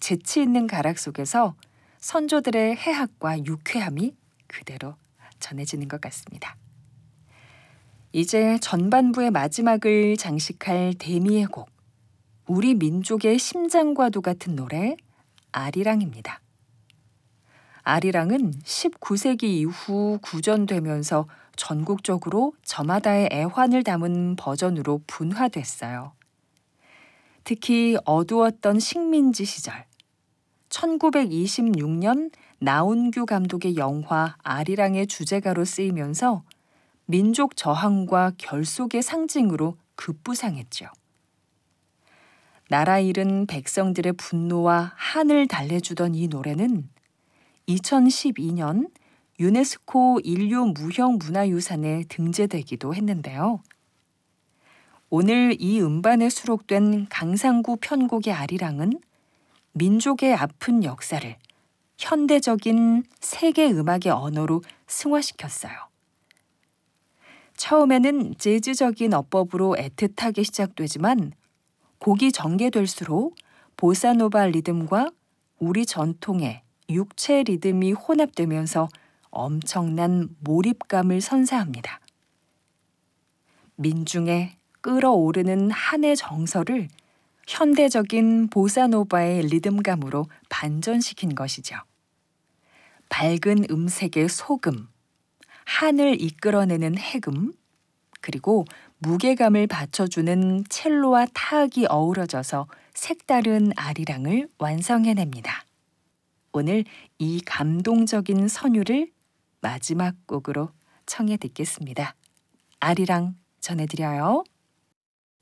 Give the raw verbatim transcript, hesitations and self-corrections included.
재치 있는 가락 속에서 선조들의 해학과 유쾌함이 그대로 전해지는 것 같습니다. 이제 전반부의 마지막을 장식할 대미의 곡, 우리 민족의 심장과도 같은 노래 아리랑입니다. 아리랑은 십구 세기 이후 구전되면서 전국적으로 저마다의 애환을 담은 버전으로 분화됐어요. 특히 어두웠던 식민지 시절, 천구백이십육 년 나운규 감독의 영화 아리랑의 주제가로 쓰이면서 민족 저항과 결속의 상징으로 급부상했죠. 나라 잃은 백성들의 분노와 한을 달래주던 이 노래는 이천십이 년 유네스코 인류 무형 문화유산에 등재되기도 했는데요. 오늘 이 음반에 수록된 강상구 편곡의 아리랑은 민족의 아픈 역사를 현대적인 세계 음악의 언어로 승화시켰어요. 처음에는 재즈적인 어법으로 애틋하게 시작되지만 곡이 전개될수록 보사노바 리듬과 우리 전통의 육체 리듬이 혼합되면서 엄청난 몰입감을 선사합니다. 민중의 끓어오르는 한의 정서를 현대적인 보사노바의 리듬감으로 반전시킨 것이죠. 밝은 음색의 소금, 한을 이끌어내는 해금, 그리고 무게감을 받쳐주는 첼로와 타악이 어우러져서 색다른 아리랑을 완성해냅니다. 오늘 이 감동적인 선율을 마지막 곡으로 청해 듣겠습니다. 아리랑 전해드려요.